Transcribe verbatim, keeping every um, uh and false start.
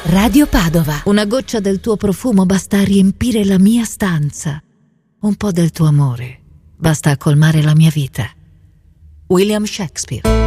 Radio Padova. Una goccia del tuo profumo basta a riempire la mia stanza. Un po' del tuo amore basta a colmare la mia vita. William Shakespeare.